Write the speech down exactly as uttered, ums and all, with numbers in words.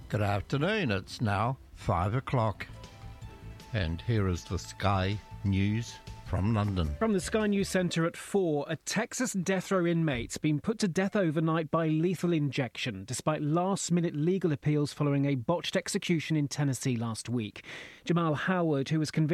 Good afternoon, it's now five o'clock. And here is the Sky News from London. From the Sky News Centre at four, a Texas death row inmate's been put to death overnight by lethal injection, despite last-minute legal appeals following a botched execution in Tennessee last week. Jamal Howard, who was convicted